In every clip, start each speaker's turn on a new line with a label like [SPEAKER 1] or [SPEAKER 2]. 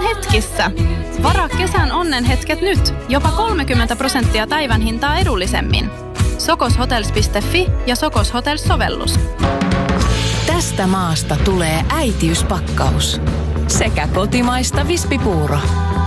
[SPEAKER 1] hetkissä. Varaa kesän onnenhetket nyt. Jopa 30% päivän hintaa edullisemmin. Sokoshotels.fi ja Sokos Hotels-sovellus.
[SPEAKER 2] Tästä maasta tulee äitiyspakkaus. Sekä kotimaista vispipuuro.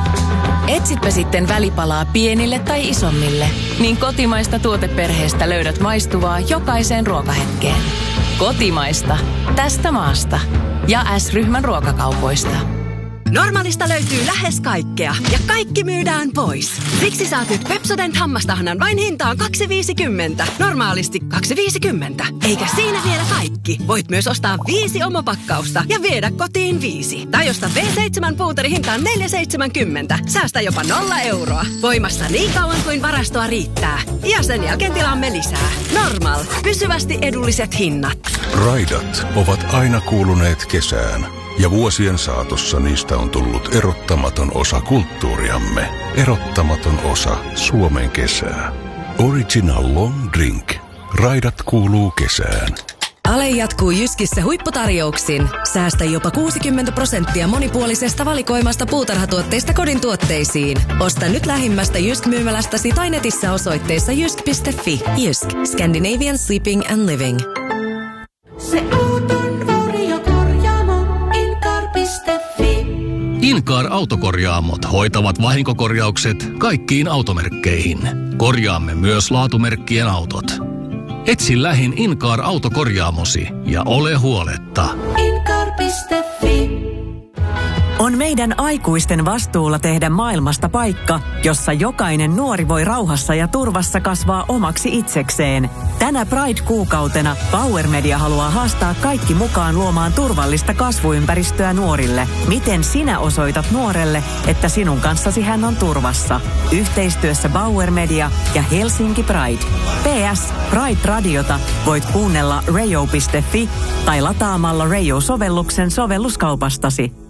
[SPEAKER 2] Etsitpä sitten välipalaa pienille tai isommille, niin kotimaista tuoteperheestä löydät maistuvaa jokaiseen ruokahetkeen. Kotimaista. Tästä maasta. Ja S-ryhmän ruokakaupoista.
[SPEAKER 3] Normaalista löytyy lähes kaikkea ja kaikki myydään pois. Siksi saat nyt Pepsodent hammastahnan vain hintaan 2,50. Normaalisti 2,50. Eikä siinä vielä kaikki. Voit myös ostaa 5 omopakkausta ja viedä kotiin 5. Tai osta V7 puuteri hintaan 4,70. Säästä jopa 0 euroa. Voimassa niin kauan kuin varastoa riittää. Ja sen jälkeen tilaamme lisää. Normal. Pysyvästi edulliset hinnat.
[SPEAKER 4] Raidat ovat aina kuuluneet kesään. Ja vuosien saatossa niistä on tullut erottamaton osa kulttuuriamme. Erottamaton osa Suomen kesää. Original Long Drink. Raidat kuuluu kesään.
[SPEAKER 5] Ale jatkuu Jyskissä huipputarjouksin. Säästä jopa 60% monipuolisesta valikoimasta puutarhatuotteista kodin tuotteisiin. Osta nyt lähimmästä Jysk-myymälästäsi tai netissä osoitteessa jysk.fi. Jysk. Scandinavian Sleeping and Living.
[SPEAKER 6] Se auton varjokorjaamo Incar.fi.
[SPEAKER 7] Incar autokorjaamot hoitavat vahinkokorjaukset kaikkiin automerkkeihin. Korjaamme myös laatumerkkien autot. Etsi lähin Incar autokorjaamosi ja ole huoletta.
[SPEAKER 6] Incar.fi.
[SPEAKER 8] On meidän aikuisten vastuulla tehdä maailmasta paikka, jossa jokainen nuori voi rauhassa ja turvassa kasvaa omaksi itsekseen. Tänä Pride-kuukautena Bauer Media haluaa haastaa kaikki mukaan luomaan turvallista kasvuympäristöä nuorille. Miten sinä osoitat nuorelle, että sinun kanssasi hän on turvassa? Yhteistyössä Bauer Media ja Helsinki Pride. PS Pride-radiota voit kuunnella rayo.fi tai lataamalla Rayo-sovelluksen sovelluskaupastasi.